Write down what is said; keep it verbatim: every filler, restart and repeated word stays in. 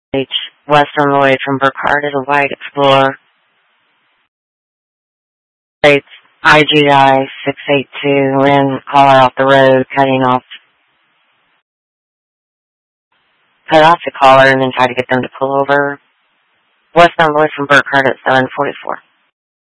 H. Western Lloyd from Burkhardt is a white Explorer. States I G I six eight two, Lynn, holler off the road, cutting off. Cut off the caller and then try to get them to pull over. Western Lloyd from Burkhardt at seven forty-four.